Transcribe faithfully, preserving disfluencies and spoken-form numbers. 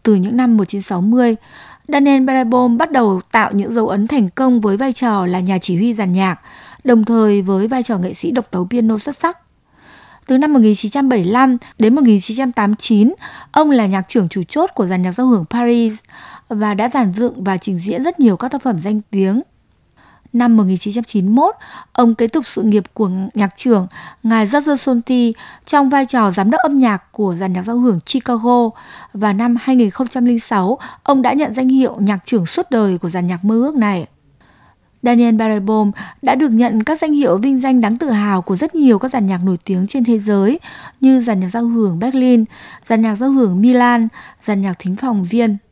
từ những năm một nghìn chín trăm sáu mươi, Daniel Barenboim bắt đầu tạo những dấu ấn thành công với vai trò là nhà chỉ huy dàn nhạc, đồng thời với vai trò nghệ sĩ độc tấu piano xuất sắc. Từ năm một nghìn chín trăm bảy mươi lăm đến một nghìn chín trăm tám mươi chín, ông là nhạc trưởng chủ chốt của dàn nhạc giao hưởng Paris và đã dàn dựng và trình diễn rất nhiều các tác phẩm danh tiếng. Năm một nghìn chín trăm chín mươi mốt, ông kế tục sự nghiệp của nhạc trưởng ngài Giorgio Sonti trong vai trò giám đốc âm nhạc của dàn nhạc giao hưởng Chicago, và năm hai nghìn không trăm lẻ sáu, ông đã nhận danh hiệu nhạc trưởng suốt đời của dàn nhạc mơ ước này. Daniel Barenboim đã được nhận các danh hiệu vinh danh đáng tự hào của rất nhiều các dàn nhạc nổi tiếng trên thế giới như dàn nhạc giao hưởng Berlin, dàn nhạc giao hưởng Milan, dàn nhạc thính phòng Viên.